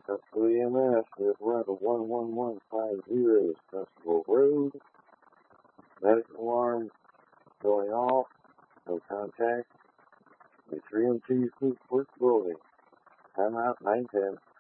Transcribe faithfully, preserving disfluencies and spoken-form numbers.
Constable E M S, with run to one one one five zero, Constable Road. Medical alarm going off. No contact. The three M T Food Work Building. Time out nine ten.